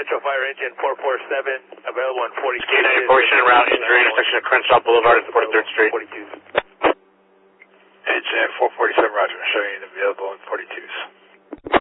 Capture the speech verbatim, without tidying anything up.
Metro Fire Engine four four seven, available on forty-two. K ninety portion en route, injury intersection of Crenshaw Boulevard and forty-third Street. forty-two. Engine four forty-seven, roger, showing available on forty-twos.